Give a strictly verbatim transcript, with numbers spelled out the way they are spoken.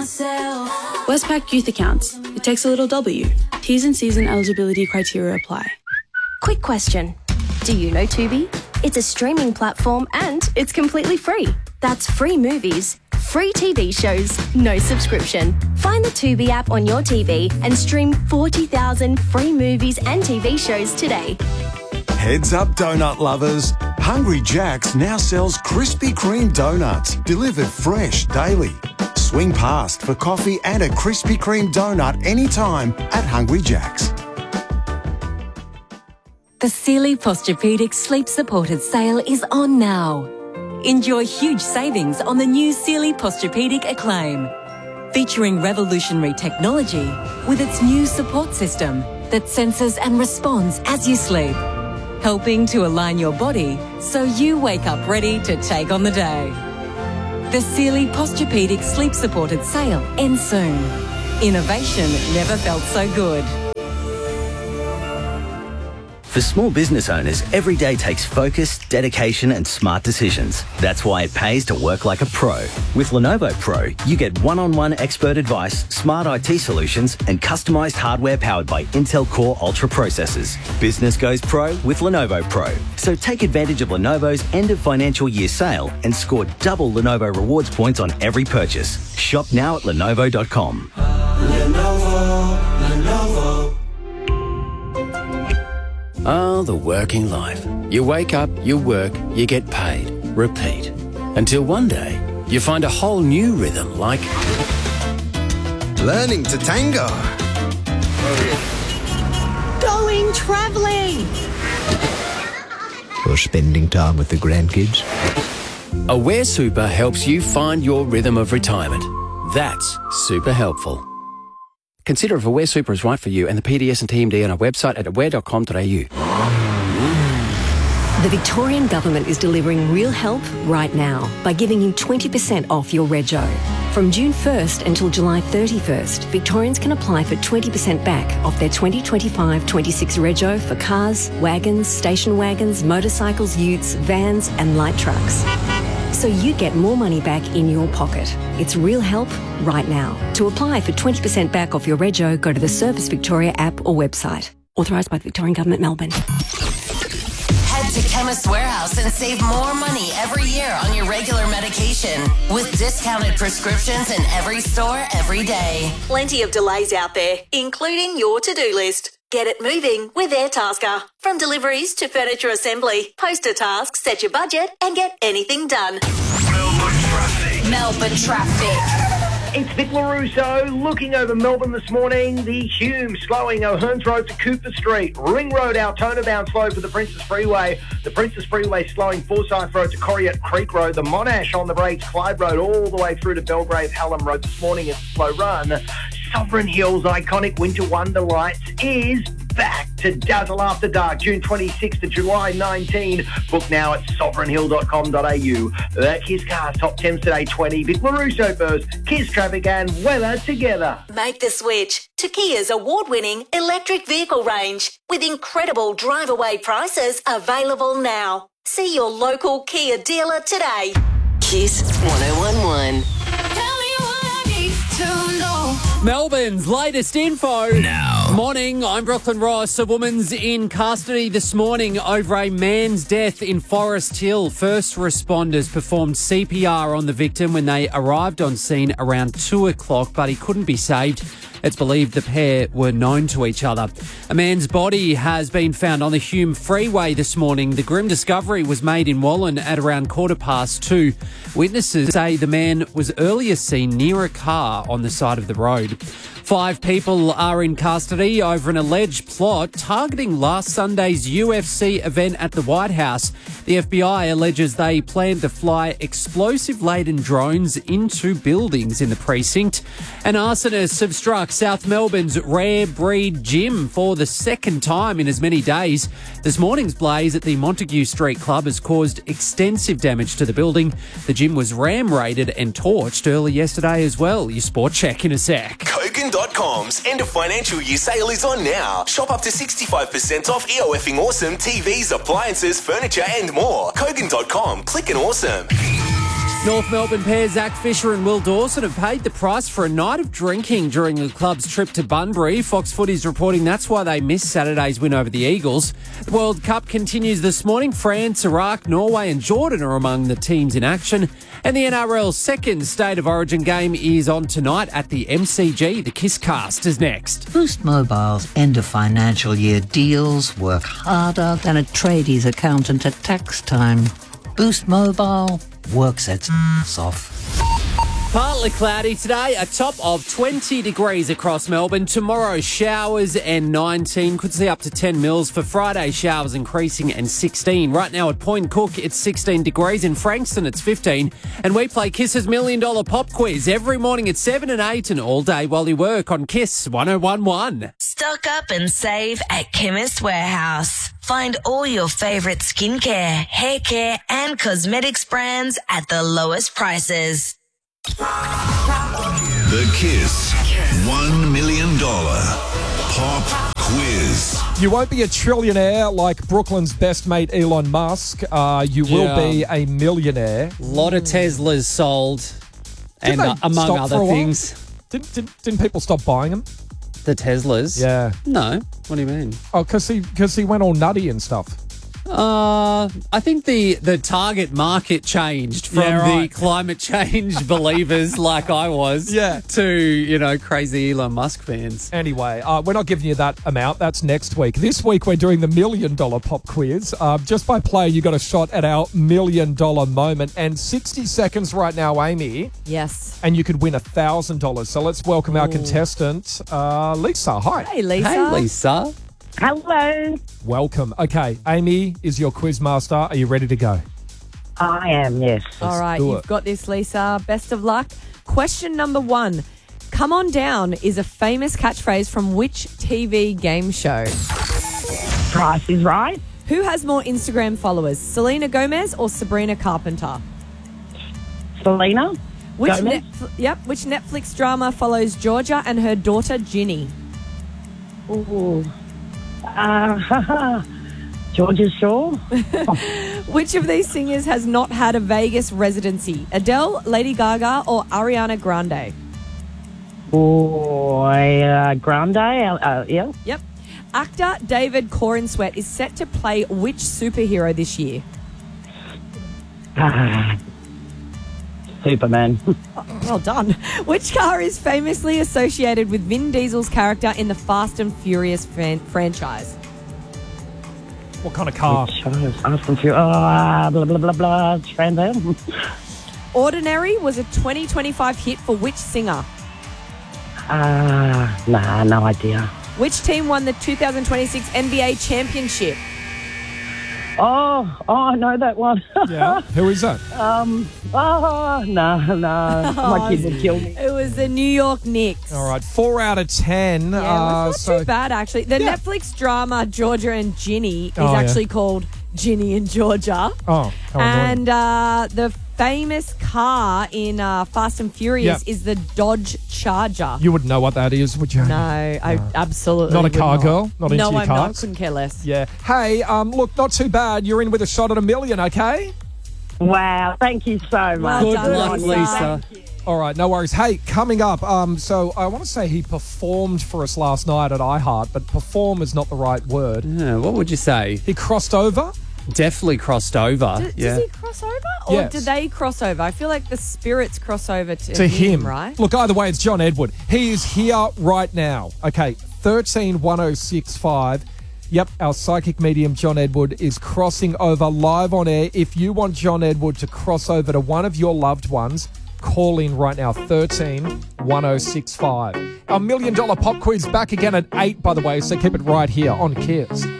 myself. Westpac Youth Accounts. It takes a little W. T's and C's and eligibility criteria apply. Quick question. Do you know Tubi? It's a streaming platform and it's completely free. That's free movies, free T V shows, no subscription. Find the Tubi app on your T V and stream forty thousand free movies and T V shows today. Heads up, donut lovers. Hungry Jack's now sells Krispy Kreme donuts, delivered fresh daily. Swing past for coffee and a Krispy Kreme donut anytime at Hungry Jack's. The Sealy Posturepedic Sleep Supported sale is on now. Enjoy huge savings on the new Sealy Posturepedic Acclaim, featuring revolutionary technology with its new support system that senses and responds as you sleep, helping to align your body so you wake up ready to take on the day. The Sealy Posturepedic Sleep Supported sale ends soon. Innovation never felt so good. For small business owners, every day takes focus, dedication and smart decisions. That's why it pays to work like a pro. With Lenovo Pro, you get one-on-one expert advice, smart I T solutions and customised hardware powered by Intel Core Ultra processors. Business goes pro with Lenovo Pro. So take advantage of Lenovo's end of financial year sale and score double Lenovo rewards points on every purchase. Shop now at lenovo dot com. Lenovo, Lenovo. Ah, the working life. You wake up, you work, you get paid. Repeat. Until one day, you find a whole new rhythm like... learning to tango. Going travelling. Or spending time with the grandkids. Aware Super helps you find your rhythm of retirement. That's super helpful. Consider if Aware Super is right for you and the P D S and T M D on our website at aware dot com dot a u. The Victorian Government is delivering real help right now by giving you twenty percent off your rego. From June first until July thirty-first, Victorians can apply for twenty percent back off their twenty twenty-five twenty-six rego for cars, wagons, station wagons, motorcycles, utes, vans and light trucks. So you get more money back in your pocket. It's real help right now. To apply for twenty percent back off your rego, go to the Service Victoria app or website. Authorised by the Victorian Government, Melbourne. Head to Chemist Warehouse and save more money every year on your regular medication with discounted prescriptions in every store every day. Plenty of delays out there, including your to-do list. Get it moving with Airtasker. From deliveries to furniture assembly, post a task, set your budget and get anything done. Melbourne traffic. Melbourne traffic. It's Vic LaRusso looking over Melbourne this morning. The Hume slowing O'Hearns Road to Cooper Street. Ring Road, Altona bound slow for the Princess Freeway. The Princess Freeway slowing Forsyth Road to Corriette Creek Road. The Monash on the brakes, Clyde Road all the way through to Belgrave Hallam Road this morning. It's a slow run. Sovereign Hills iconic Winter Wonder Lights is back to Dazzle After Dark, June twenty-sixth to July nineteenth. Book now at sovereign hill dot com dot a u. The Kiss Cars top ten today, twenty. Vic LaRusso first. Kiss traffic and weather together. Make the switch to Kia's award-winning electric vehicle range with incredible drive-away prices available now. See your local Kia dealer today. Kiss one oh one one. Melbourne's latest info. Now. Morning, I'm Brooklyn Ross. A woman's in custody this morning over a man's death in Forest Hill. First responders performed C P R on the victim when they arrived on scene around two o'clock, but he couldn't be saved. It's believed the pair were known to each other. A man's body has been found on the Hume Freeway this morning. The grim discovery was made in Wallen at around quarter past two. Witnesses say the man was earlier seen near a car on the side of the road. Five people are in custody over an alleged plot targeting last Sunday's U F C event at the White House. The F B I alleges they planned to fly explosive-laden drones into buildings in the precinct. And arsonists have struck South Melbourne's Rare Breed Gym for the second time in as many days. This morning's blaze at the Montague Street Club has caused extensive damage to the building. The gym was ram-raided and torched early yesterday as well. Your sport check in a sec. Kogan dot com's end of financial year sale is on now. Shop up to sixty-five percent off E O F-ing awesome T Vs, appliances, furniture and more. Kogan dot com. Click and awesome. North Melbourne pair Zach Fisher and Will Dawson have paid the price for a night of drinking during the club's trip to Bunbury. Fox Footy's reporting that's why they missed Saturday's win over the Eagles. The World Cup continues this morning. France, Iraq, Norway and Jordan are among the teams in action. And the N R L's second State of Origin game is on tonight at the M C G. The Kisscast is next. Boost Mobile's end of financial year deals work harder than a tradies accountant at tax time. Boost Mobile works its ass off. Partly cloudy today, a top of twenty degrees across Melbourne. Tomorrow, showers and nineteen. Could see up to ten mils. For Friday, showers increasing and sixteen. Right now at Point Cook, it's sixteen degrees. In Frankston, it's fifteen. And we play Kiss's Million Dollar Pop Quiz every morning at seven and eight and all day while you work on Kiss one oh one one. Stock up and save at Chemist Warehouse. Find all your favourite skincare, hair care and cosmetics brands at the lowest prices. The Kiss one million dollars Pop Quiz. You won't be a trillionaire like Brooklyn's best mate Elon Musk. Uh, you will Yeah. be a millionaire. A lot of Teslas sold, and they uh, among stop other for a while? things. Didn't, didn't, didn't people stop buying them? The Teslas? Yeah. No. What do you mean? Oh, because he, cause he went all nutty and stuff. Uh, I think the, the target market changed from Yeah, right. the climate change believers like I was Yeah. to, you know, crazy Elon Musk fans. Anyway, uh, we're not giving you that amount. That's next week. This week, we're doing the Million Dollar Pop Quiz. Uh, just by playing, you got a shot at our Million Dollar moment. And sixty seconds right now, Amy. Yes. And you could win one thousand dollars. So let's welcome our contestant, uh, Lisa. Hi. Hey, Lisa. Hey, Lisa. Hello. Welcome. Okay, Amy is your quiz master. Are you ready to go? I am, yes. All right, do you've it. got this, Lisa. Best of luck. Question number one. Come on down is a famous catchphrase from which T V game show? Price is Right. Who has more Instagram followers, Selena Gomez or Sabrina Carpenter? Selena Which Gomez. Netf- yep. Which Netflix drama follows Georgia and her daughter Ginny? Ooh. Uh, Georgia Shore. Which of these singers has not had a Vegas residency? Adele, Lady Gaga, or Ariana Grande? Oh, uh, Grande. Uh, yeah. Yep. Actor David Corenswet is set to play which superhero this year? Ah, Superman. Well done. Which car is famously associated with Vin Diesel's character in the Fast and Furious fan- franchise? What kind of car? Fast and Furious. Oh, blah, blah, blah, blah. Trans Am. Ordinary was a twenty twenty-five hit for which singer? Ah, nah, no idea. Which team won the two thousand twenty-six N B A championship? Oh, oh, I know that one. Yeah. Who is that? Um, oh, no, no. My kid would kill me. It was the New York Knicks. All right, four out of ten. Yeah, uh, well, it's not so too bad, actually. The Yeah. Netflix drama Georgia and Ginny is Oh, yeah. actually called Ginny and Georgia. Oh, how annoying. And uh, the famous car in uh, Fast and Furious Yeah. is the Dodge Charger. You wouldn't know what that is, would you? No, I absolutely Not a would car not. girl? Not into no, your I'm not. cars? Couldn't care less. Yeah. Hey, um, look, not too bad. You're in with a shot at a million, okay? Wow, thank you so much. Well done, luck, Lisa. All right, no worries. Hey, coming up, um, so I want to say he performed for us last night at iHeart, but perform is not the right word. Yeah, what would you say? He crossed over. Definitely crossed over. Does, yeah. does he cross over? Or Yes. do they cross over? I feel like the spirits cross over to, To him, right? Look, either way, it's John Edward. He is here right now. Okay, thirteen one oh six five. Yep, our psychic medium, John Edward, is crossing over live on air. If you want John Edward to cross over to one of your loved ones, call in right now, thirteen one oh six five. Our million dollar pop quiz back again at eight, by the way, so keep it right here on Kiss.